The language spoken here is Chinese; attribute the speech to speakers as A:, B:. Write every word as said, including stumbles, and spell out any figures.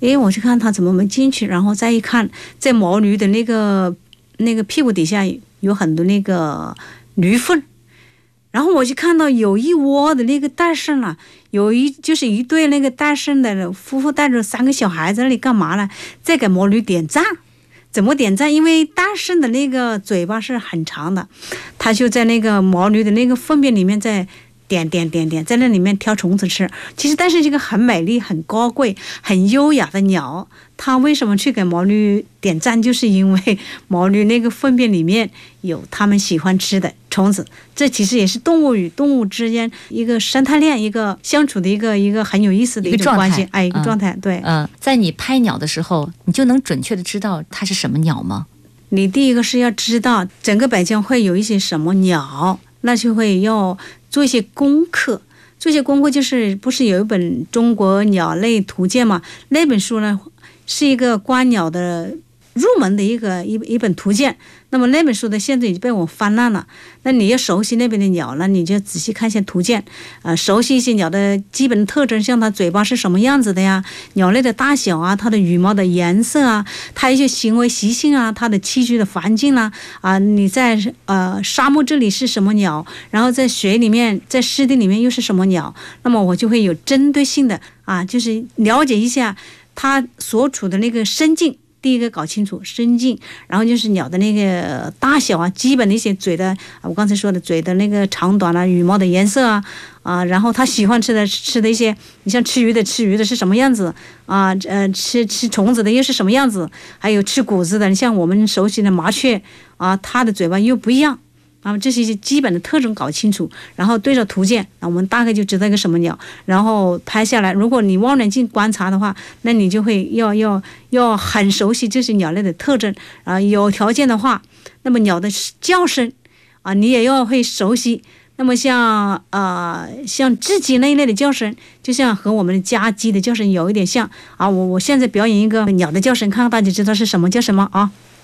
A: 诶，我就看它怎么没进去，然后再一看，在毛驴的那个那个屁股底下有很多那个驴粪，然后我就看到有一窝的那个大圣了，有一就是一对那个大圣的夫妇带着三个小孩在那里干嘛呢？在给毛驴点赞。怎么点赞？因为大圣的那个嘴巴是很长的，他就在那个毛驴的那个粪便里面在点点点点，在那里面挑虫子吃。其实但是这个很美丽很高贵很优雅的鸟，它为什么去给毛驴点赞？就是因为毛驴那个粪便里面有他们喜欢吃的虫子。这其实也是动物与动物之间一个生态链，一个相处的一个一个很有意思的一个关系，哎，一个状态。嗯、对，
B: 嗯、呃，在你拍鸟的时候，你就能准确的知道它是什么鸟吗？
A: 你第一个是要知道整个北疆会有一些什么鸟，那就会要做一些功课。这些功课就是不是有一本中国鸟类图鉴嘛？那本书呢是一个观鸟的入门的一个一一本图鉴。那么那本书的现在已经被我翻烂了，那你要熟悉那边的鸟呢，你就仔细看一些图鉴，呃，熟悉一些鸟的基本特征，像它嘴巴是什么样子的呀，鸟类的大小啊，它的羽毛的颜色啊，它一些行为习性啊，它的栖居的环境啦、啊，啊，你在呃沙漠这里是什么鸟，然后在水里面，在湿地里面又是什么鸟，那么我就会有针对性的啊，就是了解一下它所处的那个生境。第一个搞清楚生境，然后就是鸟的那个大小啊，基本的一些嘴的，我刚才说的嘴的那个长短啊，羽毛的颜色啊，啊，然后它喜欢吃的吃的一些，你像吃鱼的吃鱼的是什么样子啊？呃，吃吃虫子的又是什么样子？还有吃谷子的，你像我们熟悉的麻雀啊，它的嘴巴又不一样。啊，这是一些基本的特征搞清楚，然后对着图鉴，我们大概就知道一个什么鸟，然后拍下来。如果你望远镜观察的话，那你就会要要要很熟悉这些鸟类的特征啊。有条件的话，那么鸟的叫声啊，你也要会熟悉。那么像呃像雉鸡那一类的叫声，就像和我们的家鸡的叫声有一点像啊。我我现在表演一个鸟的叫声，看看大家知道是什么叫什么啊。